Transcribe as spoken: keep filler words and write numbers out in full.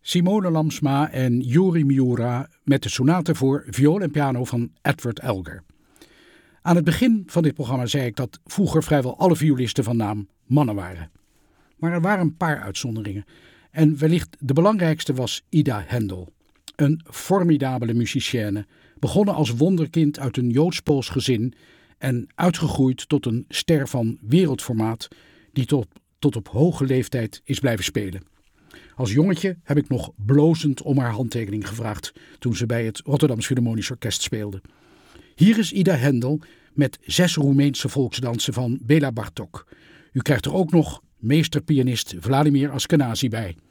Simone Lamsma en Yuri Miura met de sonate voor viool en piano van Edward Elgar. Aan het begin van dit programma zei ik dat vroeger vrijwel alle violisten van naam mannen waren. Maar er waren een paar uitzonderingen. En wellicht de belangrijkste was Ida Haendel. Een formidabele musicienne, begonnen als wonderkind uit een Joods-Pools gezin en uitgegroeid tot een ster van wereldformaat die tot, tot op hoge leeftijd is blijven spelen. Als jongetje heb ik nog blozend om haar handtekening gevraagd toen ze bij het Rotterdams Philharmonisch Orkest speelde. Hier is Ida Haendel met zes Roemeense volksdansen van Béla Bartók. U krijgt er ook nog meesterpianist Vladimir Askenazi bij.